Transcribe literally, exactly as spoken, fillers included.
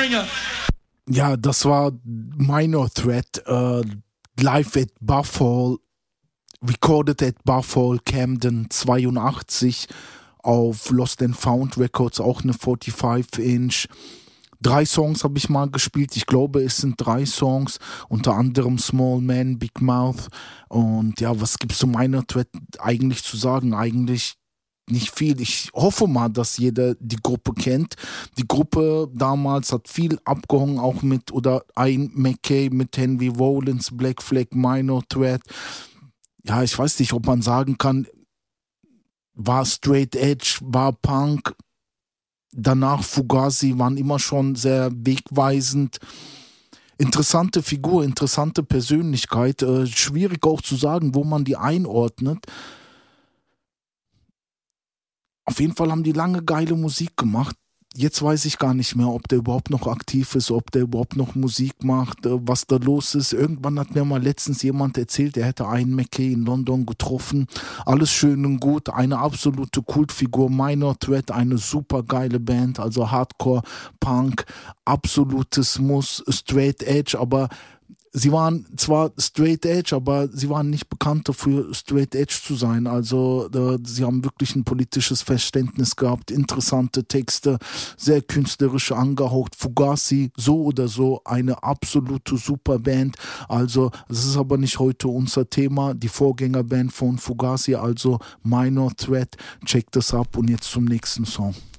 Bringer. Ja, das war Minor Threat, äh, live at Buff Hall, recorded at Buff Hall, Camden zweiundachtzig auf Lost and Found Records, auch eine fünfundvierzig Inch. Drei Songs habe ich mal gespielt, ich glaube es sind drei Songs, unter anderem Small Man, Big Mouth. Und ja, was gibt's zu Minor Threat eigentlich zu sagen? Eigentlich nicht viel. Ich hoffe mal, dass jeder die Gruppe kennt. Die Gruppe damals hat viel abgehangen, auch mit, oder Ian MacKaye, mit Henry Rollins, Black Flag, Minor Threat. Ja, ich weiß nicht, ob man sagen kann, war Straight Edge, war Punk. Danach Fugazi waren immer schon sehr wegweisend. Interessante Figur, interessante Persönlichkeit. Äh, schwierig auch zu sagen, wo man die einordnet. Auf jeden Fall haben die lange geile Musik gemacht. Jetzt weiß ich gar nicht mehr, ob der überhaupt noch aktiv ist, ob der überhaupt noch Musik macht, äh, was da los ist. Irgendwann hat mir mal letztens jemand erzählt, er hätte einen MacKaye in London getroffen. Alles schön und gut, eine absolute Kultfigur. Minor Threat, eine super geile Band, also Hardcore, Punk, absolutes Muss, Straight Edge, aber sie waren zwar Straight Edge, aber sie waren nicht bekannt dafür, Straight Edge zu sein. Also äh, sie haben wirklich ein politisches Verständnis gehabt, interessante Texte, sehr künstlerisch angehaucht. Fugazi, so oder so, eine absolute super Band. Also das ist aber nicht heute unser Thema. Die Vorgängerband von Fugazi, also Minor Threat. Checkt das ab und jetzt zum nächsten Song.